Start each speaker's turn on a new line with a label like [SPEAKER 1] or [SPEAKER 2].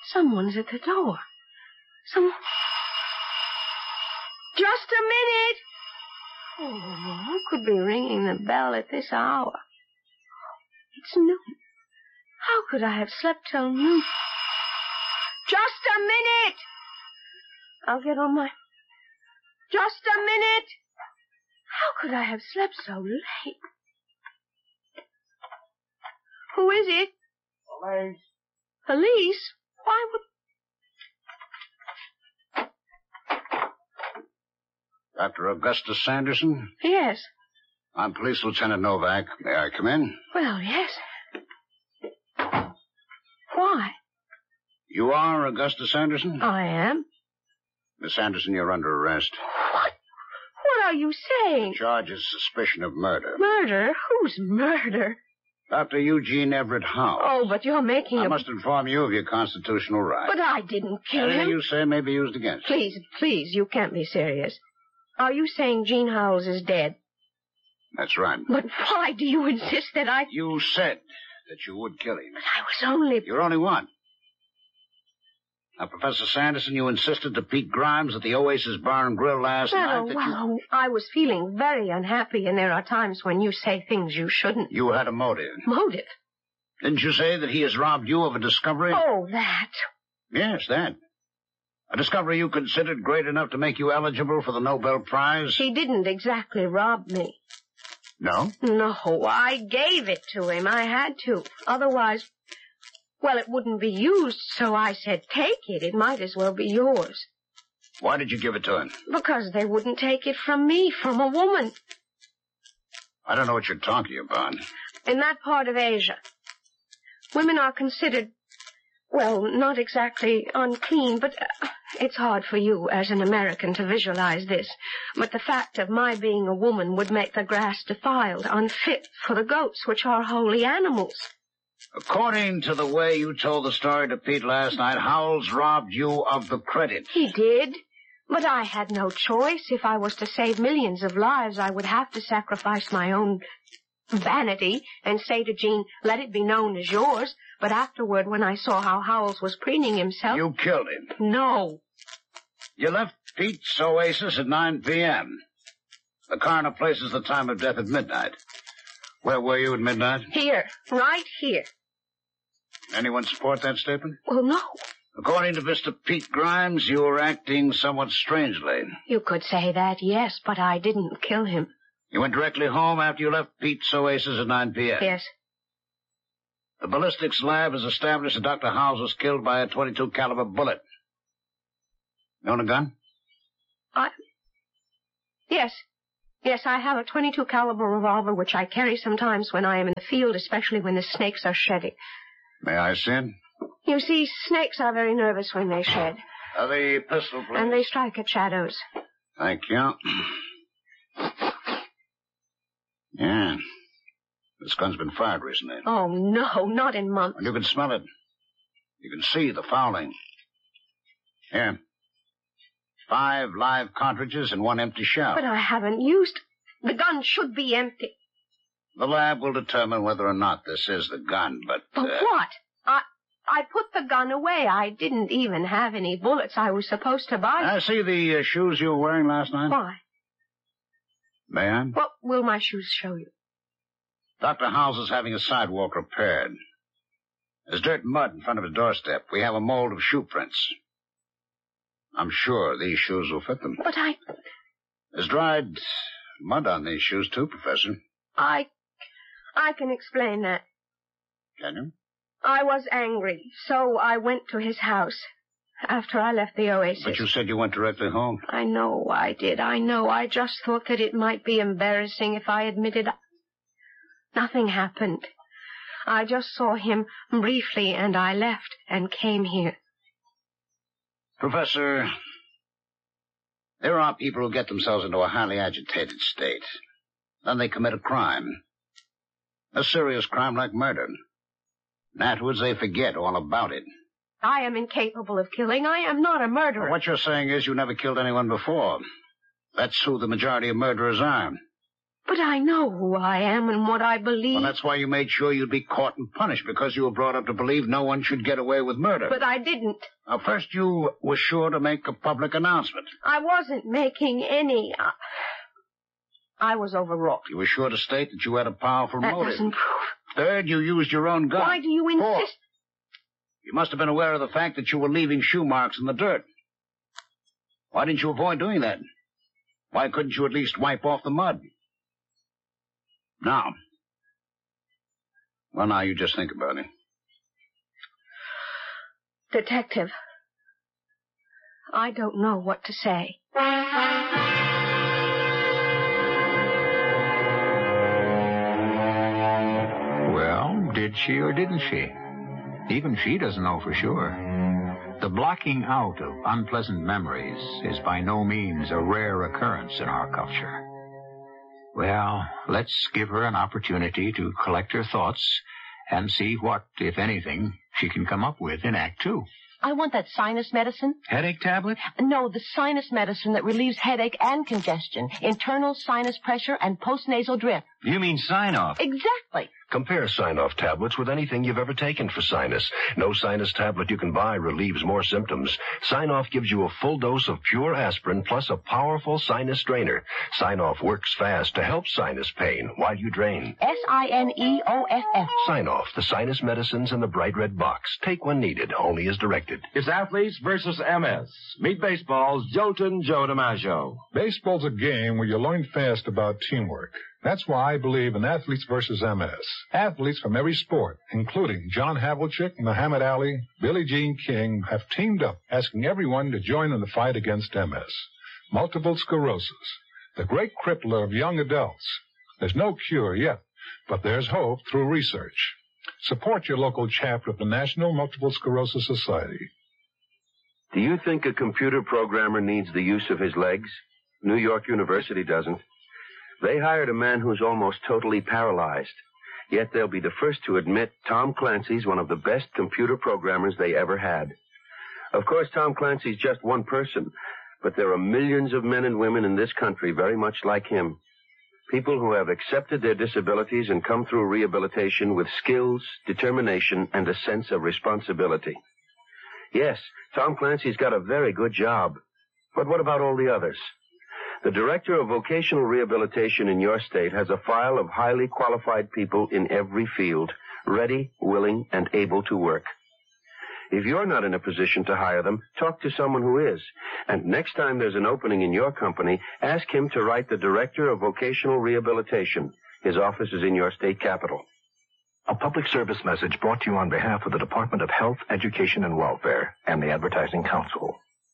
[SPEAKER 1] Someone's at the door. Just a minute! Oh, who could be ringing the bell at this hour? It's noon. How could I have slept till noon? Just a minute! I'll get on my... Just a minute! How could I have slept so late? Who is it?
[SPEAKER 2] Police.
[SPEAKER 1] Police? Why would...
[SPEAKER 2] Dr. Augustus Sanderson?
[SPEAKER 1] Yes.
[SPEAKER 2] I'm Police Lieutenant Novak. May I come in?
[SPEAKER 1] Well, yes. Why?
[SPEAKER 2] You are Augustus Sanderson?
[SPEAKER 1] I am.
[SPEAKER 2] Miss Sanderson, you're under arrest.
[SPEAKER 1] What? What are you saying?
[SPEAKER 2] Charges suspicion of murder.
[SPEAKER 1] Murder? Whose murder?
[SPEAKER 2] Dr. Eugene Everett Howe.
[SPEAKER 1] Oh, but you're making
[SPEAKER 2] I must inform you of your constitutional right.
[SPEAKER 1] But I didn't kill
[SPEAKER 2] Anything
[SPEAKER 1] him.
[SPEAKER 2] you say may be used against you.
[SPEAKER 1] Please, you can't be serious. Are you saying Gene Howells is dead?
[SPEAKER 2] That's right.
[SPEAKER 1] But why do you insist that I...
[SPEAKER 2] You said that you would kill him.
[SPEAKER 1] But I was only...
[SPEAKER 2] You're only one. Now, Professor Sanderson, you insisted to Pete Grimes at the Oasis Bar and Grill last night that you...
[SPEAKER 1] I was feeling very unhappy, and there are times when you say things you shouldn't.
[SPEAKER 2] You had a motive.
[SPEAKER 1] Motive?
[SPEAKER 2] Didn't you say that he has robbed you of a discovery?
[SPEAKER 1] Oh, that.
[SPEAKER 2] Yes, that. A discovery you considered great enough to make you eligible for the Nobel Prize?
[SPEAKER 1] He didn't exactly rob me.
[SPEAKER 2] No?
[SPEAKER 1] No, I gave it to him. I had to. Otherwise, well, it wouldn't be used, so I said, take it. It might as well be yours.
[SPEAKER 2] Why did you give it to him?
[SPEAKER 1] Because they wouldn't take it from me, from a woman.
[SPEAKER 2] I don't know what you're talking about.
[SPEAKER 1] In that part of Asia, women are considered, well, not exactly unclean, but it's hard for you as an American to visualize this. But the fact of my being a woman would make the grass defiled, unfit for the goats, which are holy animals.
[SPEAKER 2] According to the way you told the story to Pete last night, Howells robbed you of the credit.
[SPEAKER 1] He did. But I had no choice. If I was to save millions of lives, I would have to sacrifice my own vanity and say to Gene, let it be known as yours. But afterward, when I saw how Howells was preening himself...
[SPEAKER 2] You killed him.
[SPEAKER 1] No.
[SPEAKER 2] You left Pete's Oasis at 9 p.m. The coroner places the time of death at midnight. Where were you at midnight?
[SPEAKER 1] Here. Right here.
[SPEAKER 2] Anyone support that statement?
[SPEAKER 1] Well, no.
[SPEAKER 2] According to Mr. Pete Grimes, you were acting somewhat strangely.
[SPEAKER 1] You could say that, yes, but I didn't kill him.
[SPEAKER 2] You went directly home after you left Pete's Oasis at 9 p.m.?
[SPEAKER 1] Yes.
[SPEAKER 2] The ballistics lab has established that Dr. Howells was killed by a .22 caliber bullet. You own a gun?
[SPEAKER 1] Yes. Yes, I have a .22 caliber revolver, which I carry sometimes when I am in the field, especially when the snakes are shedding. May
[SPEAKER 2] I see it?
[SPEAKER 1] You see, snakes are very nervous when they shed.
[SPEAKER 2] The pistol, please.
[SPEAKER 1] And they strike at shadows.
[SPEAKER 2] Thank you. Yeah. This gun's been fired recently.
[SPEAKER 1] Oh, no, not in months.
[SPEAKER 2] And you can smell it. You can see the fouling. Here. 5 live cartridges and 1 empty shell.
[SPEAKER 1] But I haven't used... The gun should be empty.
[SPEAKER 2] The lab will determine whether or not this is the gun, but...
[SPEAKER 1] But what? I put the gun away. I didn't even have any bullets I was supposed to buy.
[SPEAKER 2] I see the shoes you were wearing last night.
[SPEAKER 1] Why?
[SPEAKER 2] May I?
[SPEAKER 1] What will my shoes show you?
[SPEAKER 2] Dr. Howells is having a sidewalk repaired. There's dirt and mud in front of his doorstep. We have a mold of shoe prints. I'm sure these shoes will fit them.
[SPEAKER 1] But
[SPEAKER 2] There's dried mud on these shoes, too, Professor.
[SPEAKER 1] I can explain that.
[SPEAKER 2] Can you?
[SPEAKER 1] I was angry, so I went to his house after I left the Oasis.
[SPEAKER 2] But you said you went directly home.
[SPEAKER 1] I know I did. I know. I just thought that it might be embarrassing if I admitted nothing happened. I just saw him briefly, and I left and came here.
[SPEAKER 2] Professor, there are people who get themselves into a highly agitated state. Then they commit a crime. A serious crime like murder. And afterwards they forget all about it.
[SPEAKER 1] I am incapable of killing. I am not a murderer.
[SPEAKER 2] Well, what you're saying is you never killed anyone before. That's who the majority of murderers are.
[SPEAKER 1] But I know who I am and what I believe.
[SPEAKER 2] Well, that's why you made sure you'd be caught and punished, because you were brought up to believe no one should get away with murder.
[SPEAKER 1] But I didn't.
[SPEAKER 2] Now, first you were sure to make a public announcement.
[SPEAKER 1] I wasn't making any. I was overwrought.
[SPEAKER 2] You were sure to state that you had a powerful
[SPEAKER 1] That
[SPEAKER 2] motive.
[SPEAKER 1] doesn't prove.
[SPEAKER 2] Third, you used your own gun.
[SPEAKER 1] Why do you insist?
[SPEAKER 2] Fourth, you must have been aware of the fact that you were leaving shoe marks in the dirt. Why didn't you avoid doing that? Why couldn't you at least wipe off the mud? Now, you just think about it.
[SPEAKER 1] Detective, I don't know what to say.
[SPEAKER 3] Well, did she or didn't she? Even she doesn't know for sure. The blocking out of unpleasant memories is by no means a rare occurrence in our culture. Well, let's give her an opportunity to collect her thoughts and see what, if anything, she can come up with in Act 2.
[SPEAKER 4] I want that sinus medicine.
[SPEAKER 3] Headache tablet?
[SPEAKER 4] No, the sinus medicine that relieves headache and congestion, internal sinus pressure, and postnasal drip.
[SPEAKER 5] You mean Sign-Off?
[SPEAKER 4] Exactly.
[SPEAKER 6] Compare Sign-Off tablets with anything you've ever taken for sinus. No sinus tablet you can buy relieves more symptoms. Sign-Off gives you a full dose of pure aspirin plus a powerful sinus drainer. Sign-Off works fast to help sinus pain while you drain.
[SPEAKER 4] Sineoff.
[SPEAKER 6] Sign-Off, the sinus medicines in the bright red box. Take when needed, only as directed.
[SPEAKER 7] It's Athletes versus MS. Meet baseball's Jolton Joe DiMaggio.
[SPEAKER 8] Baseball's a game where you learn fast about teamwork. That's why I believe in Athletes versus MS. Athletes from every sport, including John Havlicek, Muhammad Ali, Billie Jean King, have teamed up, asking everyone to join in the fight against MS. Multiple sclerosis, the great crippler of young adults. There's no cure yet, but there's hope through research. Support your local chapter of the National Multiple Sclerosis Society.
[SPEAKER 6] Do you think a computer programmer needs the use of his legs? New York University doesn't. They hired a man who's almost totally paralyzed. Yet they'll be the first to admit Tom Clancy's one of the best computer programmers they ever had. Of course, Tom Clancy's just one person, but there are millions of men and women in this country very much like him. People who have accepted their disabilities and come through rehabilitation with skills, determination, and a sense of responsibility. Yes, Tom Clancy's got a very good job. But what about all the others? The Director of Vocational Rehabilitation in your state has a file of highly qualified people in every field, ready, willing, and able to work. If you're not in a position to hire them, talk to someone who is. And next time there's an opening in your company, ask him to write the Director of Vocational Rehabilitation. His office is in your state capital.
[SPEAKER 9] A public service message brought to you on behalf of the Department of Health, Education, and Welfare and the Advertising Council.